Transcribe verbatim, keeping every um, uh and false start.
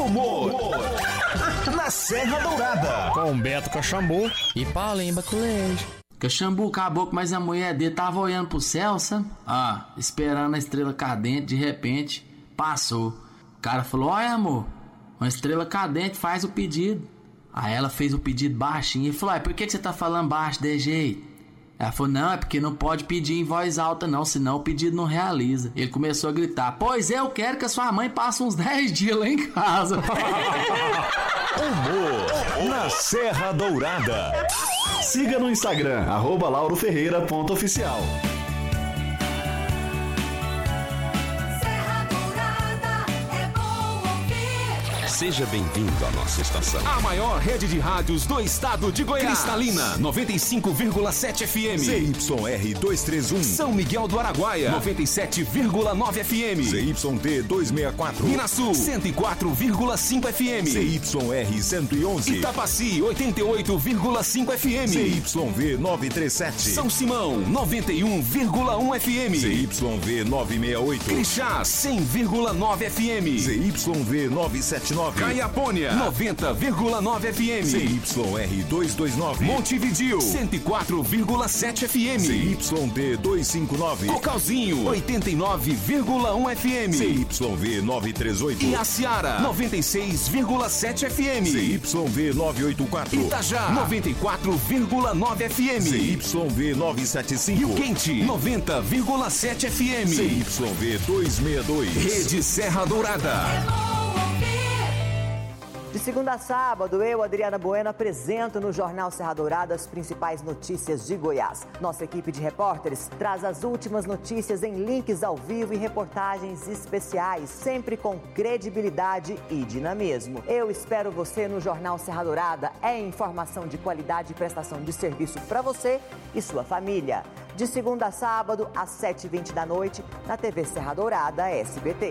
humor na Serra Dourada. Com Beto Caxambu e Paulinho Baculejo. Caxambu acabou, mas a mulher dele tava olhando pro céu, sabe? Ah, esperando a estrela cadente, de repente, passou. O cara falou, olha amor, uma estrela cadente, faz o pedido. Aí ela fez o pedido baixinho e falou, por que, que você tá falando baixo de jeito? Ela falou, não, é porque não pode pedir em voz alta não, senão o pedido não realiza. Ele começou a gritar, pois eu quero que a sua mãe passe uns dez dias lá em casa. Humor na Serra Dourada. Siga no Instagram, arroba lauroferreira.oficial. Seja bem-vindo à nossa estação. A maior rede de rádios do estado de Goiás. Cristalina, noventa e cinco vírgula sete F M. Z Y R duzentos e trinta e um. São Miguel do Araguaia, noventa e sete vírgula nove F M. Z Y T duzentos e sessenta e quatro. Minas Sul, cento e quatro vírgula cinco F M. Z Y R cento e onze. Itapaci, oitenta e oito vírgula cinco F M. Z Y V novecentos e trinta e sete. São Simão, noventa e um vírgula um F M. Z Y V novecentos e sessenta e oito. Crixás, cem vírgula nove F M. Z Y V novecentos e setenta e nove. Caiapônia, noventa vírgula nove F M. Z Y R duzentos e vinte e nove. Montevidéu, cento e quatro vírgula sete F M. Z Y T duzentos e cinquenta e nove. Cocalzinho, oitenta e nove vírgula um F M. Z Y V novecentos e trinta e oito. Iaciara, noventa e seis vírgula sete F M. Z Y V novecentos e oitenta e quatro. Itajá, noventa e quatro vírgula nove F M. Z Y V novecentos e setenta e cinco. Rio Quente, noventa vírgula sete F M. Z Y V duzentos e sessenta e dois. Rede Serra Dourada. De segunda a sábado, eu, Adriana Bueno, apresento no Jornal Serra Dourada as principais notícias de Goiás. Nossa equipe de repórteres traz as últimas notícias em links ao vivo e reportagens especiais, sempre com credibilidade e dinamismo. Eu espero você no Jornal Serra Dourada. É informação de qualidade e prestação de serviço para você e sua família. De segunda a sábado, às sete e vinte da noite, na T V Serra Dourada, S B T.